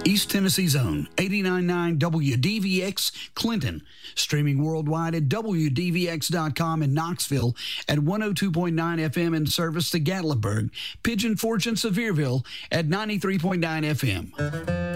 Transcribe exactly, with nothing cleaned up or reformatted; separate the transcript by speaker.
Speaker 1: East Tennessee's own eighty-nine point nine W D V X Clinton, streaming worldwide at W D V X dot com in Knoxville, at one oh two point nine F M in service to Gatlinburg, Pigeon Forge and Sevierville at ninety-three point nine F M.